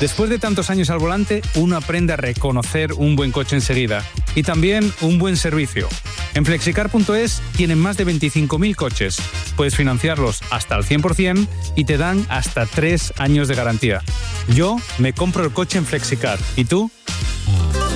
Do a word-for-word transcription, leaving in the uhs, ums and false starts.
Después de tantos años al volante, uno aprende a reconocer un buen coche enseguida y también un buen servicio. En flexicar punto es tienen más de veinticinco mil coches. Puedes financiarlos hasta al cien por ciento y te dan hasta tres años de garantía. Yo me compro el coche en Flexicar. ¿Y tú?